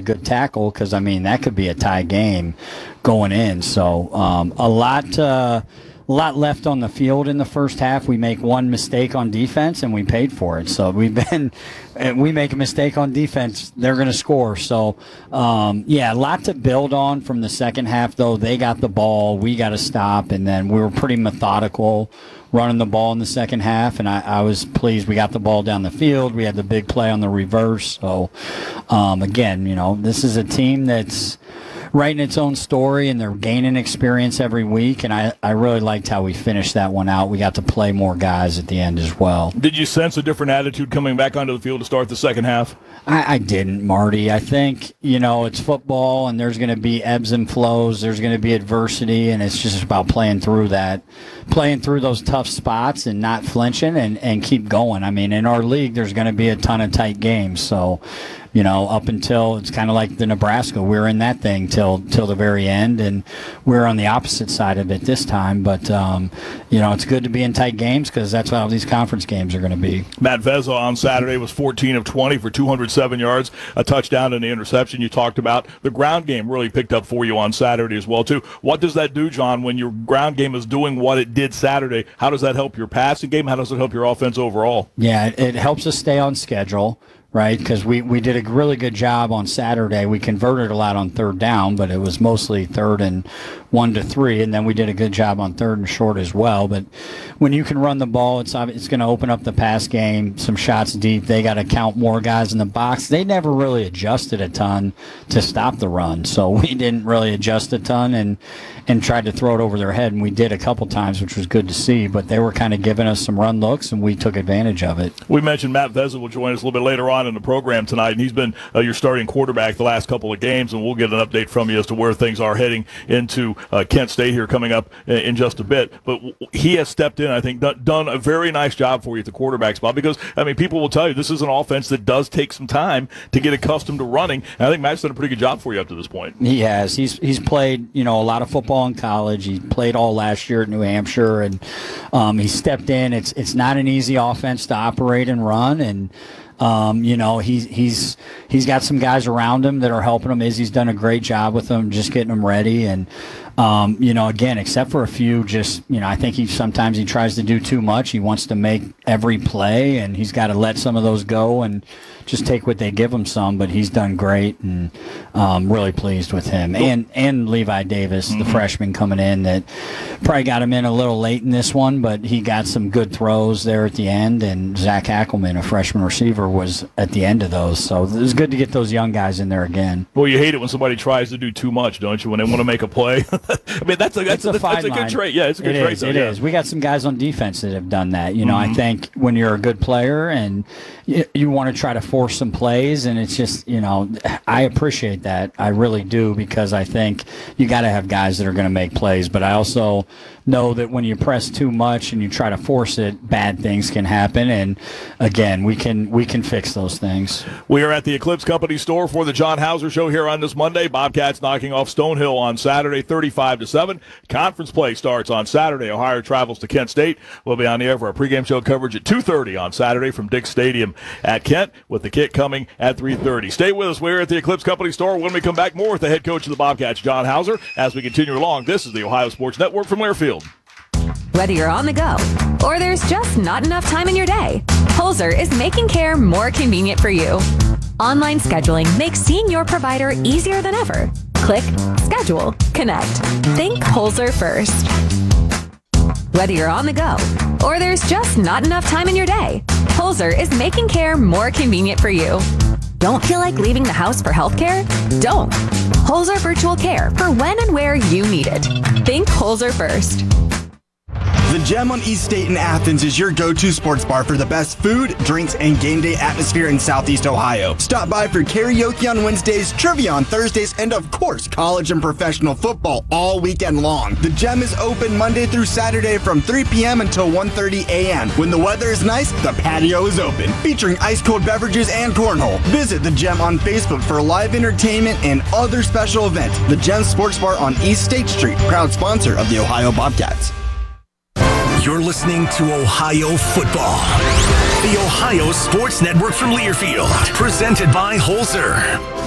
good tackle because, I mean, that could be a tie game going in. So a lot left on the field in the first half. We make one mistake on defense, and we paid for it. So we make a mistake on defense, they're going to score. So, a lot to build on from the second half, though. They got the ball. We got to stop, and then we were pretty methodical running the ball in the second half, and I was pleased. We got the ball down the field. We had the big play on the reverse. So, again, this is a team that's writing its own story, and they're gaining experience every week, and I really liked how we finished that one out. We got to play more guys at the end as well. Did you sense a different attitude coming back onto the field to start the second half? I didn't, Marty. I think, it's football, and there's going to be ebbs and flows. There's going to be adversity, and it's just about playing through that, playing through those tough spots and not flinching and keep going. I mean, in our league, there's going to be a ton of tight games, so up until it's kind of like the Nebraska. We're in that thing till the very end, and we're on the opposite side of it this time. But, it's good to be in tight games because that's how these conference games are going to be. Matt Vezzo on Saturday was 14 of 20 for 207 yards, a touchdown and an interception. You talked about the ground game really picked up for you on Saturday as well, too. What does that do, John, when your ground game is doing what it did Saturday? How does that help your passing game? How does it help your offense overall? Yeah, it helps us stay on schedule. Right, because we did a really good job on Saturday. We converted a lot on third down, but it was mostly third and 1 to 3, and then we did a good job on third and short as well. But when you can run the ball, it's going to open up the pass game, some shots deep. They got to count more guys in the box. They never really adjusted a ton to stop the run, so we didn't really adjust a ton and tried to throw it over their head, and we did a couple times, which was good to see. But they were kind of giving us some run looks, and we took advantage of it. We mentioned Matt Vezzo will join us a little bit later on in the program tonight, and he's been your starting quarterback the last couple of games, and we'll get an update from you as to where things are heading into Kent State here coming up in just a bit. But he has stepped in, I think, done a very nice job for you at the quarterback spot because, people will tell you this is an offense that does take some time to get accustomed to running, and I think Matt's done a pretty good job for you up to this point. He has. He's played, a lot of football in college. He played all last year at New Hampshire, and he stepped in. It's not an easy offense to operate and run, and he's got some guys around him that are helping him. Izzy's done a great job with them, just getting them ready. And, again, except for a few, I think sometimes he tries to do too much. He wants to make every play, and he's got to let some of those go and just take what they give him some. But he's done great, and really pleased with him. And Levi Davis, the freshman coming in, that probably got him in a little late in this one, but he got some good throws there at the end. And Zach Ackelman, a freshman receiver, was at the end of those. So it was good to get those young guys in there again. Well, you hate it when somebody tries to do too much, don't you, when they want to make a play? That's a good trait. Yeah, it's a good trait. It is. We got some guys on defense that have done that. I think when you're a good player and you want to try to force some plays, and it's just, I appreciate that. I really do, because I think you got to have guys that are going to make plays. But I also know that when you press too much and you try to force it, bad things can happen. And again, we can fix those things. We are at the Eclipse Company store for the John Hauser Show here on this Monday. Bobcats knocking off Stonehill on Saturday, 35-7. Conference play starts on Saturday. Ohio travels to Kent State. We'll be on the air for our pregame show coverage at 2:30 on Saturday from Dick Stadium at Kent, with the kick coming at 3:30. Stay with us. We're at the Eclipse Company store. When we come back, more with the head coach of the Bobcats, John Hauser, as we continue along. This is the Ohio Sports Network from Learfield. Whether you're on the go or there's just not enough time in your day, Holzer is making care more convenient for you. Online scheduling makes seeing your provider easier than ever. Click, schedule, connect. Think Holzer first. Whether you're on the go or there's just not enough time in your day, Holzer is making care more convenient for you. Don't feel like leaving the house for healthcare? Don't. Holzer Virtual Care for when and where you need it. Think Holzer first. The Gem on East State in Athens is your go-to sports bar for the best food, drinks, and game day atmosphere in Southeast Ohio. Stop by for karaoke on Wednesdays, trivia on Thursdays, and of course, college and professional football all weekend long. The Gem is open Monday through Saturday from 3 p.m. until 1:30 a.m. When the weather is nice, the patio is open, featuring ice-cold beverages and cornhole. Visit The Gem on Facebook for live entertainment and other special events. The Gem Sports Bar on East State Street, proud sponsor of the Ohio Bobcats. You're listening to Ohio Football. The Ohio Sports Network from Learfield, presented by Holzer.